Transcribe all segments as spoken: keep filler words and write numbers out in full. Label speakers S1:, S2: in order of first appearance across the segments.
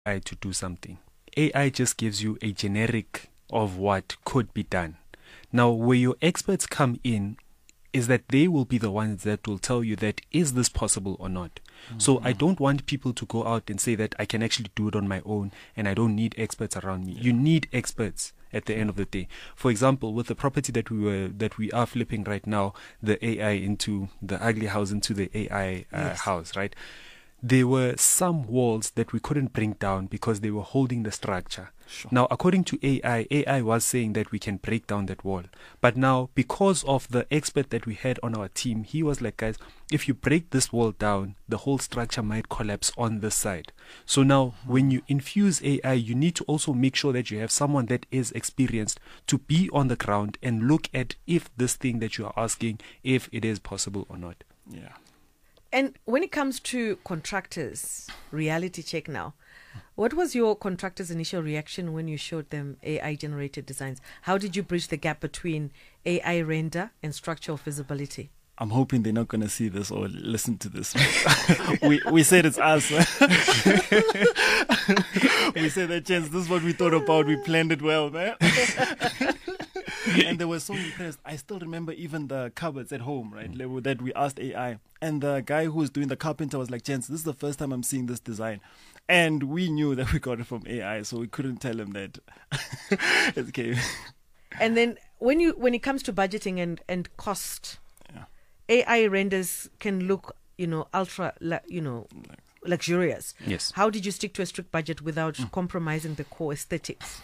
S1: A I to do something. A I just gives you a generic of what could be done. Now, where your experts come in is that they will be the ones that will tell you that is this possible or not. Mm-hmm. So I don't want people to go out and say that I can actually do it on my own and I don't need experts around me. Yeah. You need experts at the end of the day. For example, with the property that we were that we are flipping right now, the A I into the ugly house into the A I uh, yes. house, right? There were some walls that we couldn't bring down because they were holding the structure. Sure. Now, according to A I, A I was saying that we can break down that wall. But now, because of the expert that we had on our team, he was like, guys, if you break this wall down, the whole structure might collapse on this side. So now, mm-hmm. when you infuse A I, you need to also make sure that you have someone that is experienced to be on the ground and look at if this thing that you are asking, if it is possible or not.
S2: Yeah.
S3: And when it comes to contractors, reality check now, what was your contractor's initial reaction when you showed them A I-generated designs? How did you bridge the gap between A I render and structural feasibility?
S2: I'm hoping they're not going to see this or listen to this. we we said it's us. We said that, chance, this is what we thought about. We planned it well, man. And they were so impressed. I still remember even the cupboards at home, right, mm. that we asked A I. And the guy who was doing the carpenter was like, Chance, this is the first time I'm seeing this design. And we knew that we got it from A I, so we couldn't tell him that. Okay.
S3: And then when you when it comes to budgeting and, and cost, yeah. A I renders can look, you know, ultra, you know, luxurious.
S1: Yes.
S3: How did you stick to a strict budget without mm. compromising the core aesthetics?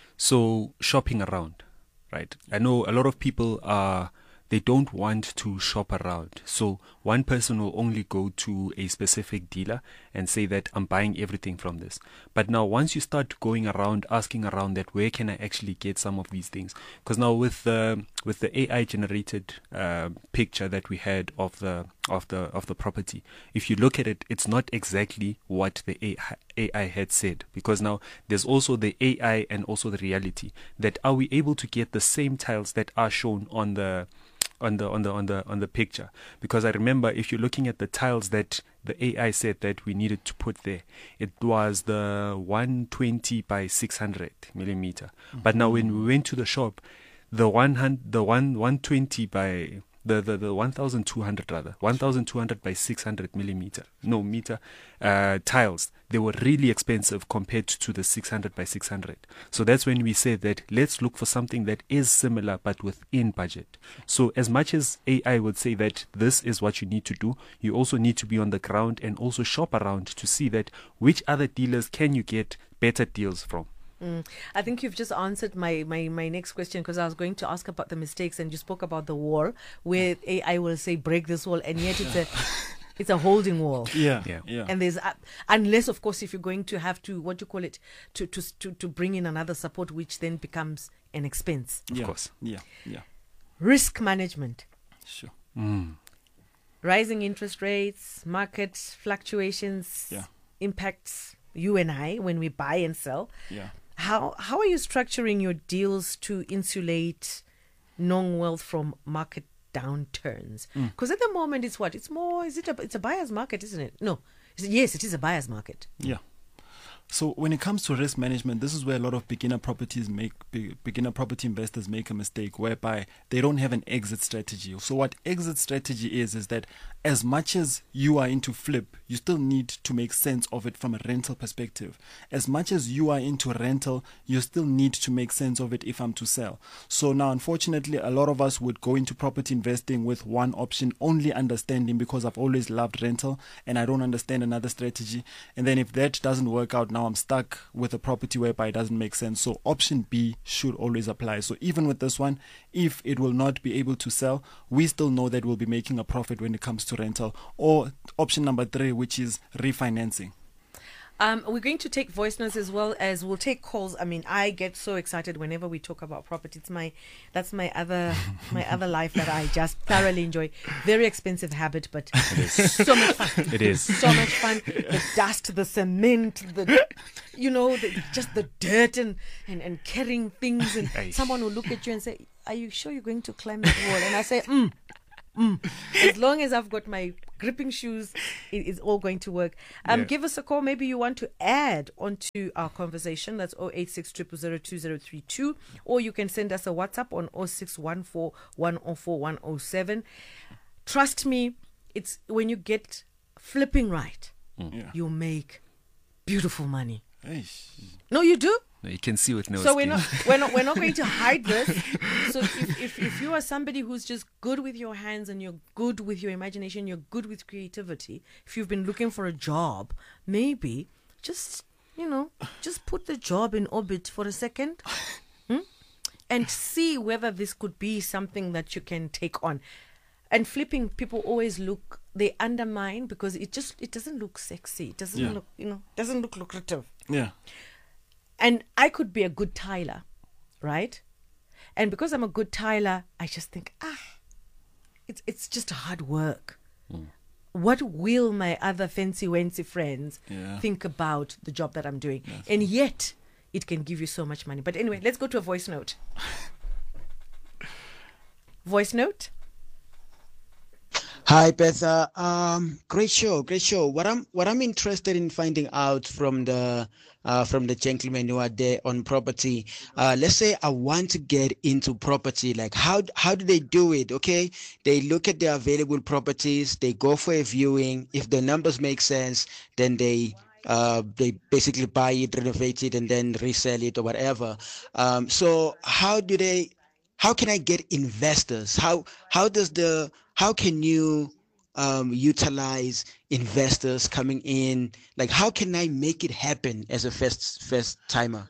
S1: So shopping around. Right. I know a lot of people are, they don't want to shop around. So one person will only go to a specific dealer and say that I'm buying everything from this. But now once you start going around, asking around that, where can I actually get some of these things? Because now with the with the A I generated uh, picture that we had of the of the of the property, if you look at it, it's not exactly what the A I had said. Because now there's also the A I and also the reality. That are we able to get the same tiles that are shown on the on the on the on the on the picture? Because I remember, if you're looking at the tiles that the A I said that we needed to put there, it was the one twenty by six hundred millimeter. Mm-hmm. But now when we went to the shop, the one hundred the one one twenty by the the, the one thousand two hundred rather one thousand two hundred by six hundred millimeter no meter uh, tiles, they were really expensive compared to the six hundred by six hundred. So that's when we said that let's look for something that is similar but within budget. So as much as A I would say that this is what you need to do, you also need to be on the ground and also shop around to see that which other dealers can you get better deals from.
S3: Mm. I think you've just answered my, my, my next question, because I was going to ask about the mistakes, and you spoke about the wall where A I will say break this wall, and yet it's a it's a holding wall.
S2: Yeah, yeah, yeah.
S3: And there's uh, unless of course if you're going to have to, what do you call it, to to to to bring in another support, which then becomes an expense.
S1: Of
S2: yeah.
S1: course.
S2: Yeah, yeah.
S3: Risk management.
S2: Sure.
S1: Mm.
S3: Rising interest rates, market fluctuations,
S2: yeah.
S3: impacts you and I when we buy and sell.
S2: Yeah.
S3: How how are you structuring your deals to insulate non-wealth from market downturns? Because mm. at the moment it's what? It's more, is it a, it's a buyer's market, isn't it? No. Is it, yes, it is a buyer's market.
S2: Yeah. So when it comes to risk management, this is where a lot of beginner properties make beginner property investors make a mistake, whereby they don't have an exit strategy. So what exit strategy is is that as much as you are into flip, you still need to make sense of it from a rental perspective. As much as you are into rental, you still need to make sense of it if I'm to sell. So now, unfortunately, a lot of us would go into property investing with one option, only understanding because I've always loved rental and I don't understand another strategy. And then if that doesn't work out, now I'm stuck with a property whereby it doesn't make sense. So option B should always apply. So even with this one, if it will not be able to sell, we still know that we'll be making a profit when it comes to rental. Or option number three, which is refinancing.
S3: Um, we're going to take voice notes as well as we'll take calls. I mean, I get so excited whenever we talk about property. It's my that's my other my other life that I just thoroughly enjoy. Very expensive habit, but it is so much fun.
S1: It is
S3: so much fun. The dust, the cement, the you know, the, just the dirt and, and and carrying things. And someone will look at you and say, "Are you sure you're going to climb that wall?" And I say, "Hmm." Mm. As long as I've got my gripping shoes, it is all going to work. Um,
S1: Yeah.
S3: Give us a call. Maybe you want to add onto our conversation. That's zero eight six zero zero zero two zero three two. Or you can send us a WhatsApp on zero six one four one zero four one zero seven. Trust me, it's when you get flipping right,
S2: Yeah.
S3: you make beautiful money.
S2: Eish.
S3: No, you do.
S1: No, you can see with no
S3: So we're
S1: skin.
S3: not we're not we're not going to hide this. So if, if if you are somebody who's just good with your hands and you're good with your imagination, you're good with creativity, if you've been looking for a job, maybe just you know just put the job in orbit for a second, hmm? and see whether this could be something that you can take on. And flipping, people always look, they undermine because it just it doesn't look sexy. It doesn't
S2: Yeah.
S3: look you know doesn't look lucrative.
S2: Yeah.
S3: And I could be a good tiler, right? And because I'm a good tiler, I just think, ah, it's it's just hard work.
S1: Mm.
S3: What will my other fancy wancy friends
S2: Yeah.
S3: think about the job that I'm doing? And yet, it can give you so much money. But anyway, let's go to a voice note. Voice note?
S4: Hi, Betha. Um, great show, great show. What I'm what I'm interested in finding out from the uh, from the gentlemen who are there on property. Uh, let's say I want to get into property. Like how how do they do it? Okay, they look at the available properties. They go for a viewing. If the numbers make sense, then they uh they basically buy it, renovate it, and then resell it or whatever. Um, so how do they? How can I get investors? How how does the how can you um, utilize investors coming in? Like, how can I make it happen as a first first timer?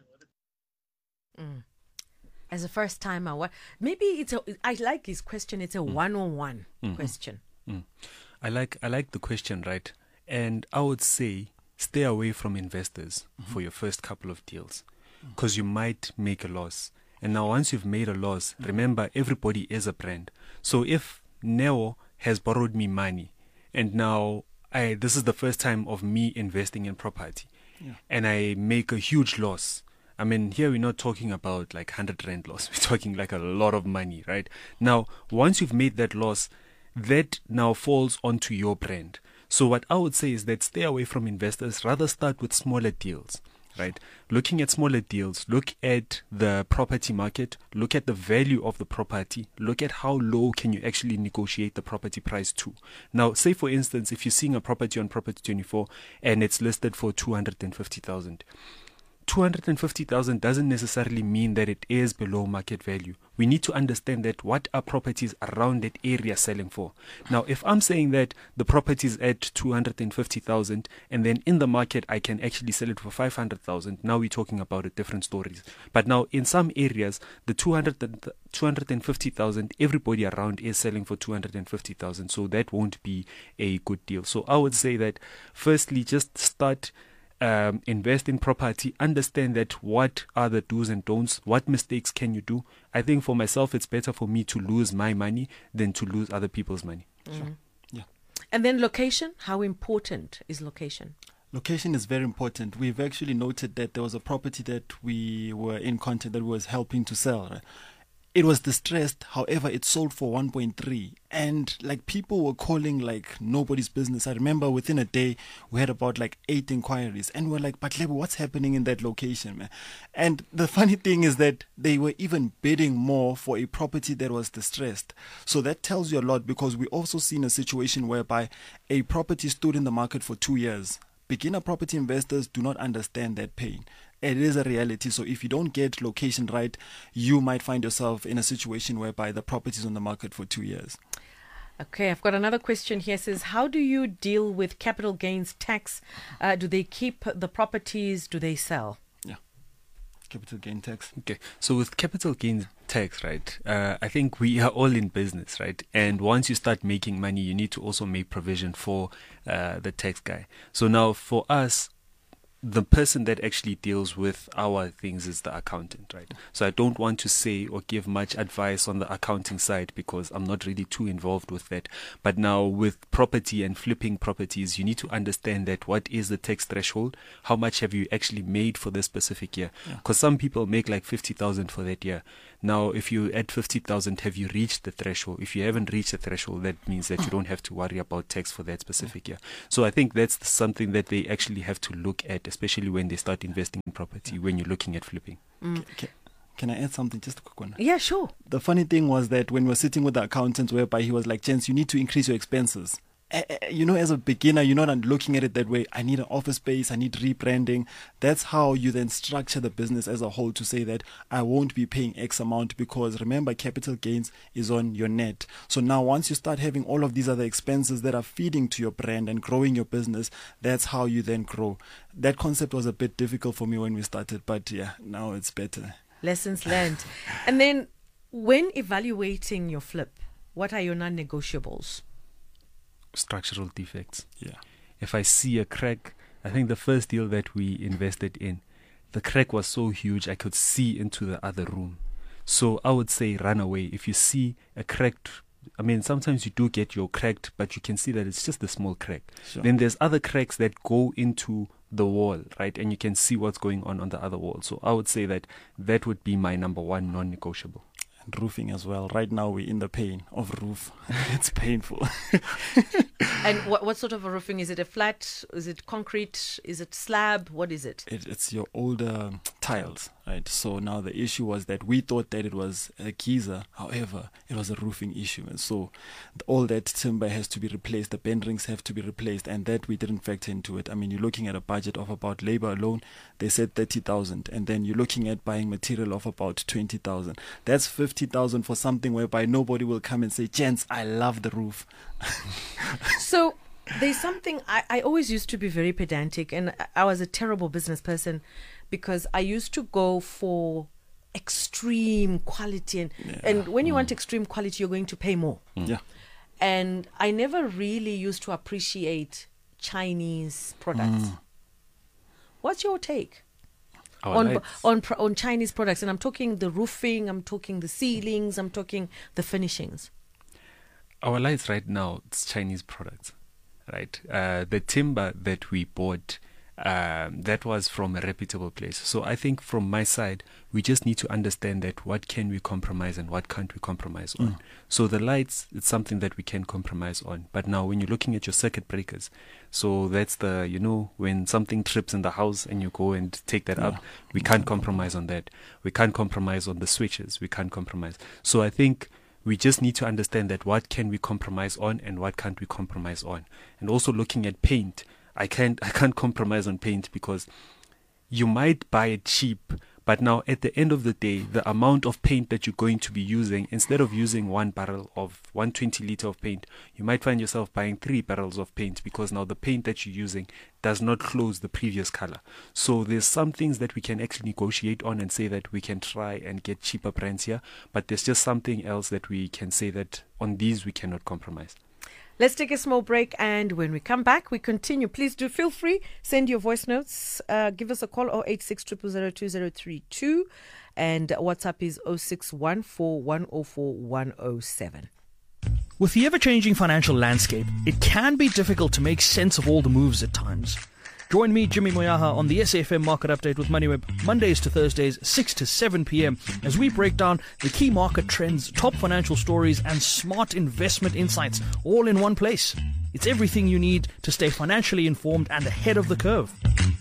S3: Mm. As a first timer, what? Maybe it's a. I like his question. It's a one-on-one
S1: Mhm.
S3: question.
S1: Mm. I like I like the question, right? And I would say stay away from investors for your first couple of deals, because you might make a loss. And now once you've made a loss, remember everybody is a brand. So if Neo has borrowed me money, and now I this is the first time of me investing in property,
S2: Yeah.
S1: and I make a huge loss. I mean, here we're not talking about like one hundred rand loss. We're talking like a lot of money, right? Now, once you've made that loss, that now falls onto your brand. So what I would say is that stay away from investors. Rather start with smaller deals, right? Looking at smaller deals, look at the property market, look at the value of the property, look at how low can you actually negotiate the property price to. Now, say for instance, if you're seeing a property on Property twenty-four and it's listed for two hundred fifty thousand. two hundred fifty thousand doesn't necessarily mean that it is below market value. We need to understand that what are properties around that area selling for. Now, if I'm saying that the property is at two hundred fifty thousand and then in the market I can actually sell it for five hundred thousand, now we're talking about a different stories. But now in some areas, the two hundred, two hundred fifty thousand, everybody around is selling for two hundred fifty thousand. So that won't be a good deal. So I would say that firstly, just start Um, invest in property, understand that what are the do's and don'ts, what mistakes can you do. I think for myself, it's better for me to lose my money than to lose other people's money.
S3: Mm.
S2: Yeah.
S3: And then location. How important is location?
S2: Location is very important. We've actually noted that there was a property that we were in contact that was helping to sell. Right? It was distressed, however, it sold for one point three. And like people were calling like nobody's business. I remember within a day, we had about like eight inquiries. And we're like, but Lebo, what's happening in that location, man? And the funny thing is that they were even bidding more for a property that was distressed. So that tells you a lot, because we also seen a situation whereby a property stood in the market for two years. Beginner property investors do not understand that pain. It is a reality. So if you don't get location right, you might find yourself in a situation whereby the property is on the market for two years.
S3: Okay, I've got another question here. It says, how do you deal with capital gains tax? Uh, do they keep the properties? Do they sell?
S2: Yeah. Capital gain tax.
S1: Okay, so with capital gains tax, right, uh, I think we are all in business, right? And once you start making money, you need to also make provision for uh, the tax guy. So now for us, the person that actually deals with our things is the accountant, right? So I don't want to say or give much advice on the accounting side because I'm not really too involved with that. But now with property and flipping properties, you need to understand that what is the tax threshold? How much have you actually made for this specific year? Because some people make like fifty thousand for that year. Now, if you at fifty thousand, have you reached the threshold? If you haven't reached the threshold, that means that you don't have to worry about tax for that specific year. So I think that's something that they actually have to look at, especially when they start investing in property, when you're looking at flipping.
S3: Mm.
S2: Okay. Can I add something? Just a quick one.
S3: Yeah, sure.
S2: The funny thing was that when we were sitting with the accountant, whereby he was like, Jens, you need to increase your expenses. Uh, you know, as a beginner, you're not looking at it that way. I need an office space. I need rebranding. That's how you then structure the business as a whole to say that I won't be paying X amount, because remember, capital gains is on your net. So now once you start having all of these other expenses that are feeding to your brand and growing your business, that's how you then grow. That concept was a bit difficult for me when we started, but yeah, now it's better.
S3: Lessons learned. And then when evaluating your flip, what are your non-negotiables?
S1: Structural defects.
S2: Yeah.
S1: If I see a crack, I think the first deal that we invested in, the crack was so huge I could see into the other room. So I would say run away. If you see a cracked, I mean, sometimes you do get your cracked, but you can see that it's just a small crack.
S2: Sure.
S1: Then there's other cracks that go into the wall, right? And you can see what's going on on the other wall. So I would say that that would be my number one non-negotiable.
S2: And roofing as well. Right now we're in the pain of roof. It's painful.
S3: And what what sort of a roofing? Is it a flat? Is it concrete? Is it slab? What is it?
S2: It, it's your older tiles, right? So now the issue was that we thought that it was a geyser. However, it was a roofing issue. And so the, all that timber has to be replaced. The bend rings have to be replaced. And that we didn't factor into it. I mean, you're looking at a budget of about labor alone. They said thirty thousand. And then you're looking at buying material of about twenty thousand. That's fifty thousand for something whereby nobody will come and say, Gents, I love the roof.
S3: So there's something, I, I always used to be very pedantic, and I- I was a terrible business person because I used to go for extreme quality. And,
S2: Yeah.
S3: and when you want extreme quality, you're going to pay more.
S2: Yeah.
S3: And I never really used to appreciate Chinese products.
S2: Mm.
S3: What's your take
S1: Our
S3: on
S1: lights-
S3: on pro- on Chinese products? And I'm talking the roofing, I'm talking the ceilings, I'm talking the finishings.
S1: Our lights right now, it's Chinese products, right? Uh, the timber that we bought, um, that was from a reputable place. So I think from my side, we just need to understand that what can we compromise and what can't we compromise on. So the lights, it's something that we can compromise on. But now when you're looking at your circuit breakers, so that's the, you know, when something trips in the house and you go and take that up, we can't compromise on that. We can't compromise on the switches. We can't compromise. So I think we just need to understand that what can we compromise on and what can't we compromise on. And also looking at paint, I can't I can't compromise on paint because you might buy it cheap, but now at the end of the day, the amount of paint that you're going to be using, instead of using one barrel of one hundred twenty liter of paint, you might find yourself buying three barrels of paint because now the paint that you're using does not close the previous color. So there's some things that we can actually negotiate on and say that we can try and get cheaper brands here, but there's just something else that we can say that on these we cannot compromise.
S3: Let's take a small break, and when we come back, we continue. Please do feel free, send your voice notes, uh, give us a call, oh eight six, zero zero zero, two zero three two, and WhatsApp is oh six one four, one oh four, one oh seven.
S5: With the ever-changing financial landscape, it can be difficult to make sense of all the moves at times. Join me, Jimmy Moyaha, on the S A F M Market Update with MoneyWeb, Mondays to Thursdays, six to seven p.m, as we break down the key market trends, top financial stories, and smart investment insights, all in one place. It's everything you need to stay financially informed and ahead of the curve.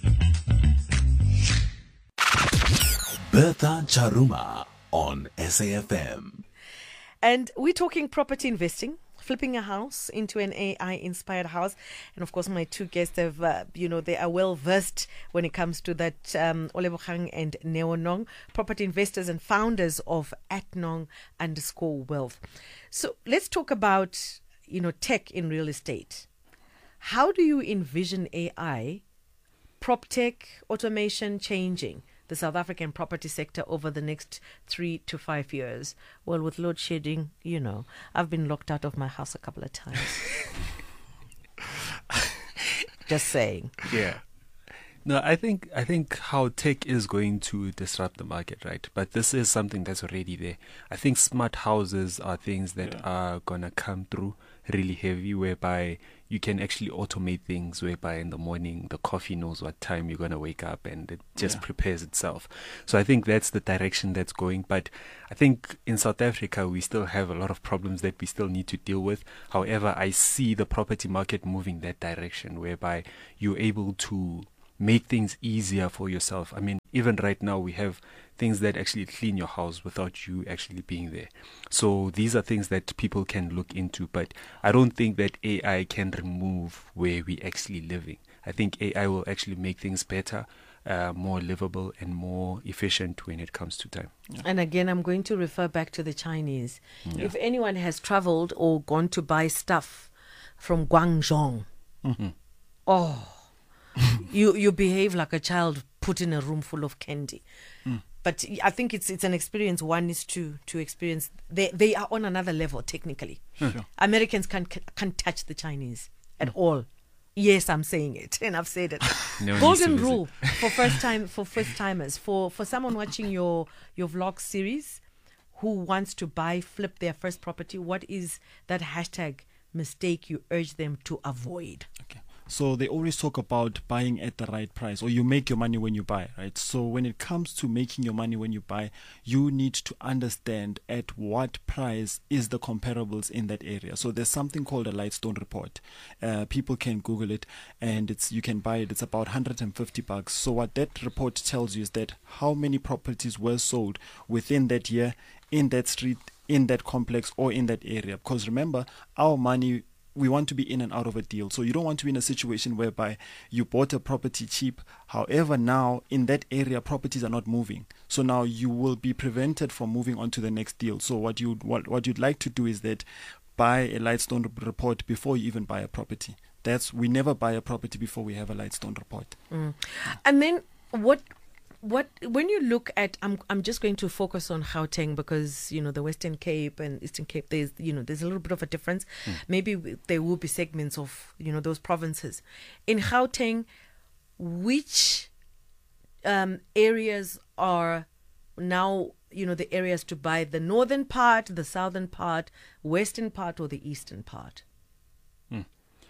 S6: Bertha Charuma on S A F M.
S3: And we're talking property investing, flipping a house into an A I-inspired house. And of course, my two guests have, uh, you know, they are well versed when it comes to that. Um, Olebogang and Neonong, property investors and founders of Atnong underscore wealth. So let's talk about, you know, tech in real estate. How do you envision A I, prop tech, automation changing the South African property sector over the next three to five years? Well, with load shedding, you know, I've been locked out of my house a couple of times. Just saying.
S1: Yeah. No, I think I think how tech is going to disrupt the market, right? But this is something that's already there. I think smart houses are things that
S2: Yeah.
S1: are gonna come through really heavy, whereby you can actually automate things, whereby in the morning the coffee knows what time you're going to wake up and it just
S2: Yeah.
S1: prepares itself. So I think that's the direction that's going. But I think in South Africa, we still have a lot of problems that we still need to deal with. However, I see the property market moving that direction, whereby you're able to make things easier for yourself. I mean, even right now, we have things that actually clean your house without you actually being there. So these are things that people can look into, but I don't think that A I can remove where we actually living. I think A I will actually make things better, uh, more livable and more efficient when it comes to time.
S3: And again, I'm going to refer back to the Chinese.
S2: Yeah.
S3: If anyone has traveled or gone to buy stuff from Guangzhou,
S2: Mm-hmm.
S3: oh, you you behave like a child put in a room full of candy.
S2: Mm.
S3: But I think it's it's an experience one is to to experience. They they are on another level technically.
S2: Sure.
S3: Americans can't can't touch the Chinese at all. Yes, I'm saying it, and I've said it.
S1: No need
S3: Golden
S1: to visit.
S3: rule for first time for first timers, for for someone watching your your vlog series who wants to buy flip their first property. What is that hashtag mistake you urge them to avoid?
S2: Okay. So they always talk about buying at the right price, or you make your money when you buy, right? So when it comes to making your money when you buy, you need to understand at what price is the comparables in that area. So there's something called a Lightstone report. Uh, people can Google it, and it's you can buy it. It's about one hundred fifty bucks. So what that report tells you is that how many properties were sold within that year, in that street, in that complex, or in that area. Because remember, our money, we want to be in and out of a deal. So you don't want to be in a situation whereby you bought a property cheap. However, now in that area, properties are not moving. So now you will be prevented from moving on to the next deal. So what you what, what you'd like to do is that buy a Lightstone report before you even buy a property. That's we never buy a property before we have a Lightstone report.
S3: Mm. And then what what when you look at I'm I'm just going to focus on Gauteng because you know the Western Cape and Eastern Cape there's you know there's a little bit of a difference. Mm. Maybe there will be segments of you know those provinces. In Gauteng, which um, areas are now you know the areas to buy? The northern part, the southern part, western part, or the eastern part?
S1: Mm.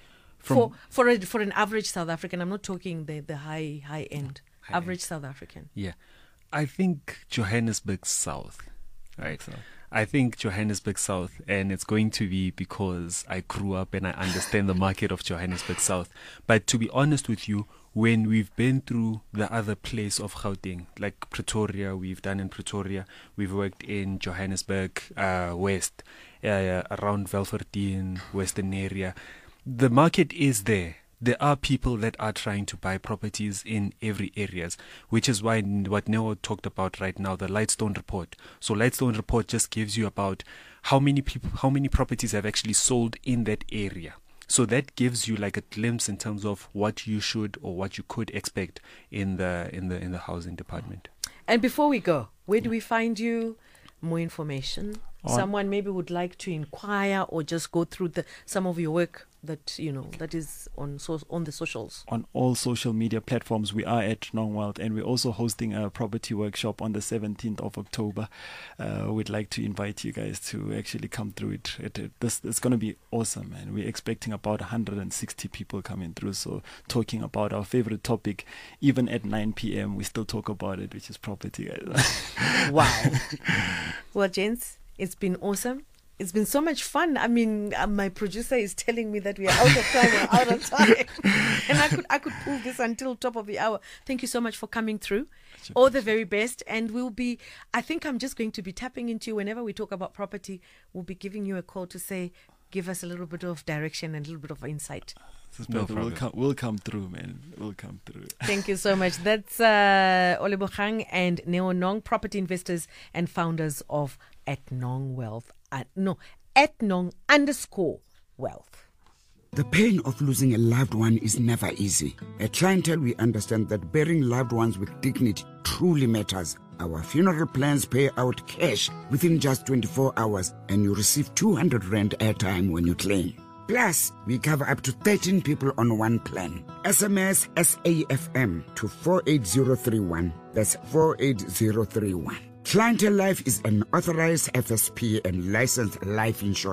S3: For for a, for an average South African, I'm not talking the the high high end.
S1: High
S3: Average
S1: end.
S3: South African.
S1: Yeah. I think Johannesburg South, right?
S2: So,
S1: I think Johannesburg South, and it's going to be because I grew up and I understand the market of Johannesburg South. But to be honest with you, when we've been through the other place of Gauteng, like Pretoria, we've done in Pretoria, we've worked in Johannesburg uh, West, uh, around Velverteen, Western area. The market is there. There are people that are trying to buy properties in every areas, which is why what Neo talked about right now, the Lightstone report. So Lightstone report just gives you about how many people, how many properties have actually sold in that area. So that gives you like a glimpse in terms of what you should or what you could expect in the in the in the housing department.
S3: And before we go, where do we find you? More information.
S2: On-
S3: Someone maybe would like to inquire or just go through the some of your work that you know that is on so, on the socials.
S2: on all social media platforms, we are at Nong Wealth, and we're also hosting a property workshop on the seventeenth of October. Uh, we'd like to invite you guys to actually come through it. it, it this it's going to be awesome, and we're expecting about one hundred sixty people coming through. So talking about our favorite topic, even at nine p.m. we still talk about it, which is property, guys.
S3: Wow. Well, gents, it's been awesome. It's been so much fun. I mean, uh, my producer is telling me that we are out of time. We're out of time, and I could I could pull this until top of the hour. Thank you so much for coming through. All the very best, and we'll be. I think I'm just going to be tapping into you whenever we talk about property. We'll be giving you a call to say, give us a little bit of direction and a little bit of insight.
S2: No
S1: No
S2: we'll
S1: problem.
S2: come, we'll come through, man. We'll come through.
S3: Thank you so much. That's uh, Olebogang and Neo Nong, property investors and founders of At Nong Wealth. Uh, no, At Nong underscore Wealth.
S7: The pain of losing a loved one is never easy. At Clientele, we understand that burying loved ones with dignity truly matters. Our funeral plans pay out cash within just twenty-four hours, and you receive two hundred rand airtime when you claim. Plus, we cover up to thirteen people on one plan. S M S S A F M to four eight zero three one. That's four eight zero three one. Clientele Life is an authorized F S P and licensed life insurer.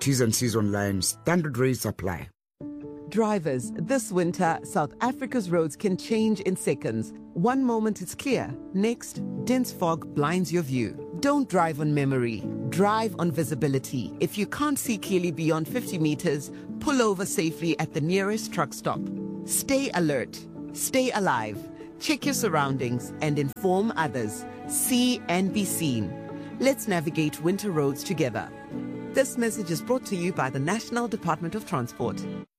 S7: T's and C's online. Standard rates apply.
S8: Drivers, this winter, South Africa's roads can change in seconds. One moment it's clear, next, dense fog blinds your view. Don't drive on memory, drive on visibility. If you can't see clearly beyond fifty meters, pull over safely at the nearest truck stop. Stay alert, stay alive, check your surroundings and inform others. See and be seen. Let's navigate winter roads together. This message is brought to you by the National Department of Transport.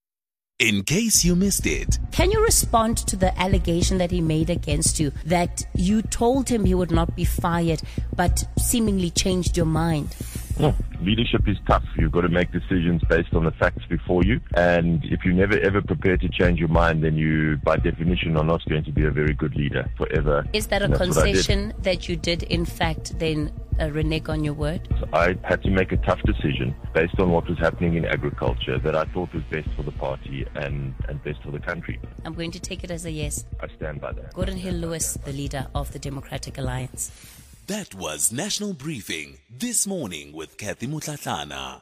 S6: In case you missed it.
S9: Can you respond to the allegation that he made against you, that you told him he would not be fired, but seemingly changed your mind?
S10: Oh, leadership is tough. You've got to make decisions based on the facts before you. And if you never ever prepare to change your mind, then you, by definition, are not going to be a very good leader forever.
S9: Is that a concession that you did, in fact, then uh, renege on your word?
S10: So I had to make a tough decision based on what was happening in agriculture that I thought was best for the party and, and best for the country.
S9: I'm going to take it as a yes.
S10: I stand by that.
S9: Gordon Hill-Lewis, the leader of the Democratic Alliance.
S6: That was National Briefing this morning with Kathy Mutlatlana.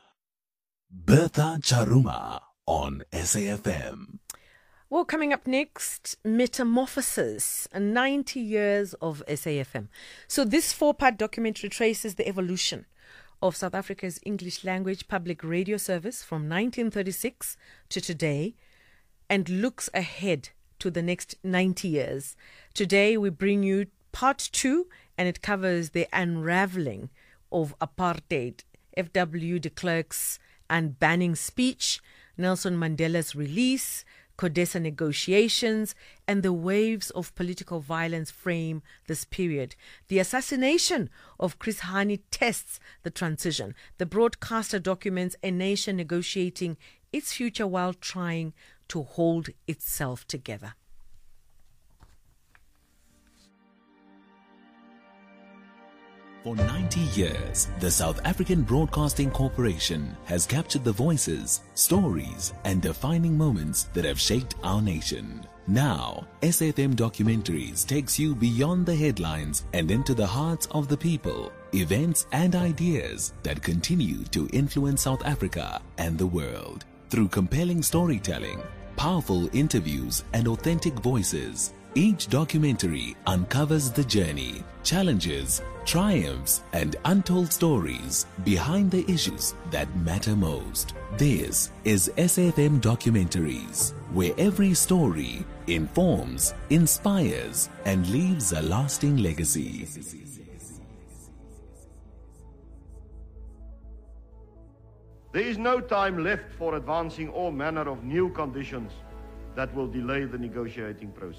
S6: Bertha Charuma on S A F M.
S3: Well, coming up next, Metamorphosis, ninety years of S A F M. So this four-part documentary traces the evolution of South Africa's English language public radio service from nineteen thirty-six to today and looks ahead to the next ninety years. Today we bring you part two, and it covers the unraveling of apartheid, F W de Klerk's unbanning speech, Nelson Mandela's release, CODESA negotiations, and the waves of political violence frame this period. The assassination of Chris Hani tests the transition. The broadcaster documents a nation negotiating its future while trying to hold itself together.
S6: For ninety years, the South African Broadcasting Corporation has captured the voices, stories, and defining moments that have shaped our nation. Now, S A F M Documentaries takes you beyond the headlines and into the hearts of the people, events, and ideas that continue to influence South Africa and the world. Through compelling storytelling, powerful interviews, and authentic voices, each documentary uncovers the journey, challenges, triumphs, and untold stories behind the issues that matter most. This is S A F M Documentaries, where every story informs, inspires, and leaves a lasting legacy.
S11: There is no time left for advancing all manner of new conditions that will delay the negotiating process.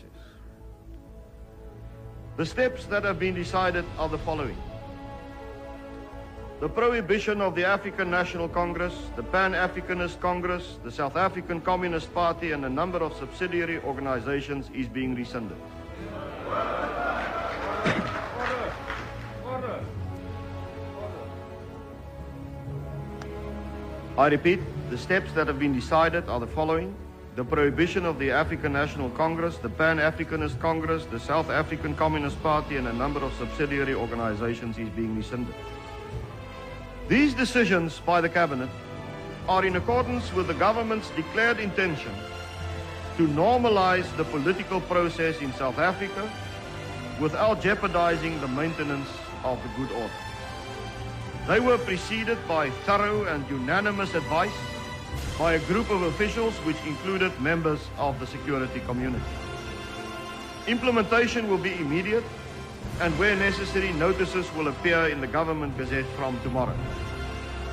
S11: The steps that have been decided are the following. The prohibition of the African National Congress, the Pan-Africanist Congress, the South African Communist Party, and a number of subsidiary organizations is being rescinded. Order. Order. I repeat, the steps that have been decided are the following. The prohibition of the African National Congress, the Pan-Africanist Congress, the South African Communist Party, and a number of subsidiary organizations is being rescinded. These decisions by the Cabinet are in accordance with the government's declared intention to normalize the political process in South Africa without jeopardizing the maintenance of the good order. They were preceded by thorough and unanimous advice by a group of officials which included members of the security community. Implementation will be immediate, and where necessary, notices will appear in the Government Gazette from tomorrow.